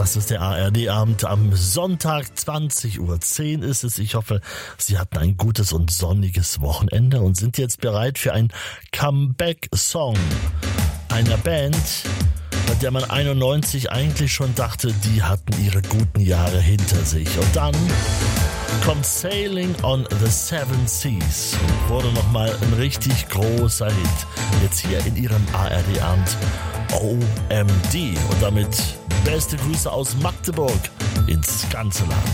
Das ist der ARD-Abend am Sonntag, 20:10 Uhr ist es. Ich hoffe, Sie hatten ein gutes und sonniges Wochenende und sind jetzt bereit für ein Comeback-Song einer Band, bei der man 91 eigentlich schon dachte, die hatten ihre guten Jahre hinter sich. Und dann kommt Sailing on the Seven Seas und wurde nochmal ein richtig großer Hit. Jetzt hier in Ihrem ARD-Abend OMD. Und damit beste Grüße aus Magdeburg ins ganze Land.